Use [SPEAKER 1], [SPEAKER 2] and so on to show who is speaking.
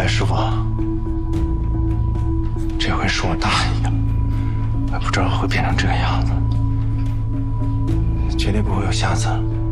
[SPEAKER 1] 来，师傅，这回是我大意了，我也不知道会变成这个样子，绝对不会有下次。